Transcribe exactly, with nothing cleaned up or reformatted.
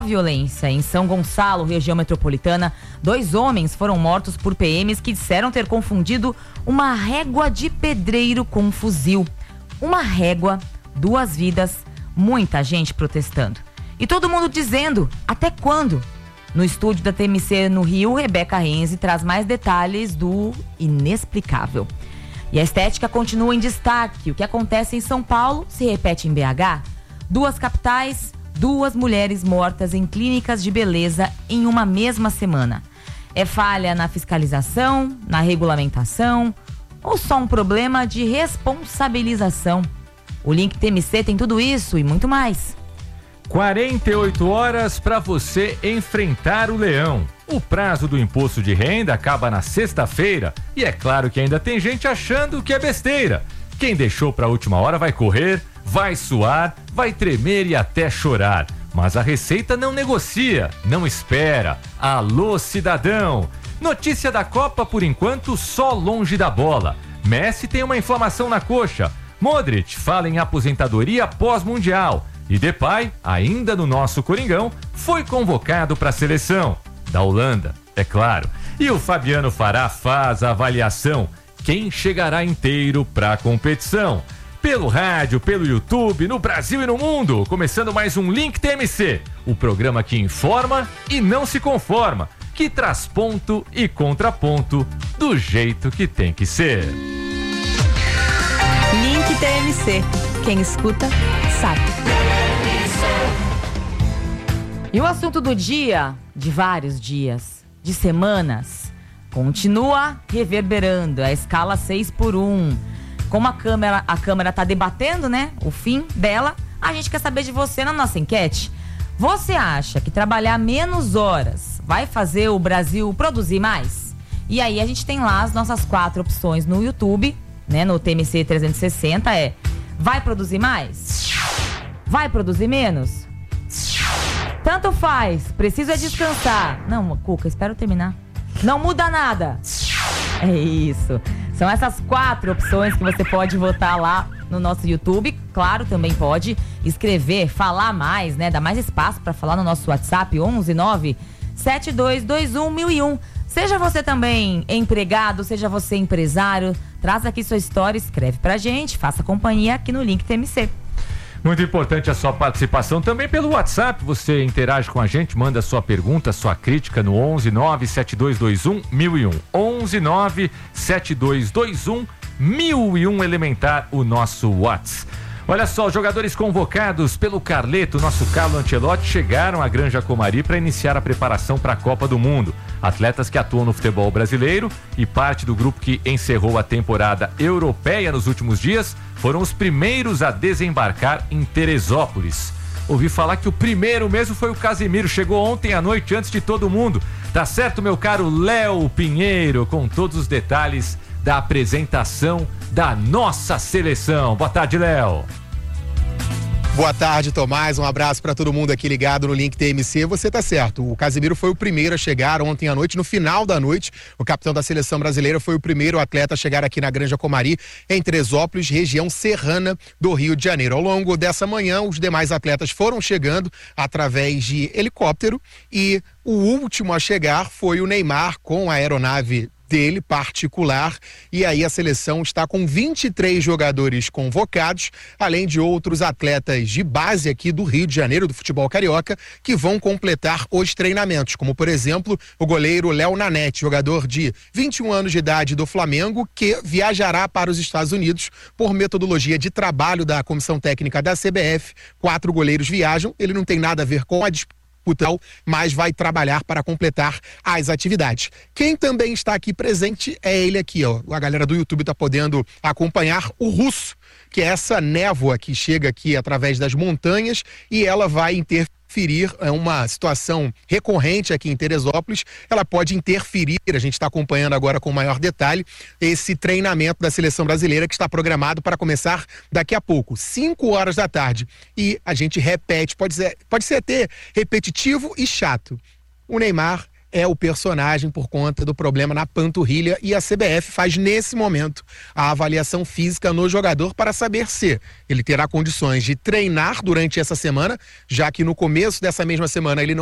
Violência. Em São Gonçalo, região metropolitana, dois homens foram mortos por P Ms que disseram ter confundido uma régua de pedreiro com um fuzil. Uma régua, duas vidas, muita gente protestando. E todo mundo dizendo, até quando? No estúdio da T M C no Rio, Rebeca Renzi traz mais detalhes do inexplicável. E a estética continua em destaque. O que acontece em São Paulo se repete em B H. Duas capitais, duas mulheres mortas em clínicas de beleza em uma mesma semana. É falha na fiscalização, na regulamentação ou só um problema de responsabilização? O Link T M C tem tudo isso e muito mais. quarenta e oito horas para você enfrentar o leão. O prazo do imposto de renda acaba na sexta-feira e é claro que ainda tem gente achando que é besteira. Quem deixou para a última hora vai correr, vai suar, vai tremer e até chorar. Mas a Receita não negocia, não espera. Alô, cidadão! Notícia da Copa, por enquanto, só longe da bola. Messi tem uma inflamação na coxa. Modric fala em aposentadoria pós-mundial. E Depay, ainda no nosso Coringão, foi convocado para a seleção. Da Holanda, é claro. E o Fabiano Fará faz a avaliação. Quem chegará inteiro para a competição? Pelo rádio, pelo YouTube, no Brasil e no mundo. Começando mais um Link T M C. O programa que informa e não se conforma. Que traz ponto e contraponto do jeito que tem que ser. Link T M C. Quem escuta, sabe. E o assunto do dia, de vários dias, de semanas, continua reverberando. A escala seis por um. Como a Câmara a Câmara está debatendo, né, o fim dela, a gente quer saber de você na nossa enquete. Você acha que trabalhar menos horas vai fazer o Brasil produzir mais? E aí a gente tem lá as nossas quatro opções no YouTube, né, no T M C trezentos e sessenta, é: vai produzir mais? Vai produzir menos? Tanto faz, preciso é descansar. Não, Cuca, espera eu terminar. Não muda nada. É isso. São essas quatro opções que você pode votar lá no nosso YouTube. Claro, também pode escrever, falar mais, né? Dá mais espaço para falar no nosso WhatsApp, onze nove sete dois dois um mil e um. Seja você também empregado, seja você empresário, traz aqui sua história, escreve pra gente, faça companhia aqui no Link T M C. Muito importante a sua participação também pelo WhatsApp. Você interage com a gente, manda sua pergunta, sua crítica no onze nove sete dois dois um mil e um. onze nove sete dois dois um mil e um, elementar o nosso WhatsApp. Olha só, os jogadores convocados pelo Carleto, nosso Carlo Ancelotti, chegaram à Granja Comari para iniciar a preparação para a Copa do Mundo. Atletas que atuam no futebol brasileiro e parte do grupo que encerrou a temporada europeia nos últimos dias foram os primeiros a desembarcar em Teresópolis. Ouvi falar que o primeiro mesmo foi o Casemiro, chegou ontem à noite antes de todo mundo. Tá certo, meu caro Léo Pinheiro, com todos os detalhes da apresentação da nossa seleção. Boa tarde, Léo. Boa tarde, Tomás. Um abraço para todo mundo aqui ligado no Link T M C. Você tá certo. O Casemiro foi o primeiro a chegar ontem à noite. No final da noite, o capitão da seleção brasileira foi o primeiro atleta a chegar aqui na Granja Comari, em Teresópolis, região serrana do Rio de Janeiro. Ao longo dessa manhã, os demais atletas foram chegando através de helicóptero e o último a chegar foi o Neymar com a aeronave dele particular, e aí a seleção está com vinte e três jogadores convocados, além de outros atletas de base aqui do Rio de Janeiro, do futebol carioca, que vão completar os treinamentos, como por exemplo o goleiro Léo Nanete, jogador de vinte e um anos de idade do Flamengo, que viajará para os Estados Unidos por metodologia de trabalho da comissão técnica da C B F. Quatro goleiros viajam, ele não tem nada a ver com a disputa, mas vai trabalhar para completar as atividades. Quem também está aqui presente é ele aqui, ó. A galera do YouTube está podendo acompanhar o Russo, que é essa névoa que chega aqui através das montanhas e ela vai interferir, é uma situação recorrente aqui em Teresópolis, ela pode interferir, a gente está acompanhando agora com maior detalhe, esse treinamento da seleção brasileira que está programado para começar daqui a pouco, cinco horas da tarde. E a gente repete, pode ser, pode ser até repetitivo e chato. O Neymar é o personagem por conta do problema na panturrilha e a C B F faz nesse momento a avaliação física no jogador para saber se ele terá condições de treinar durante essa semana, já que no começo dessa mesma semana ele não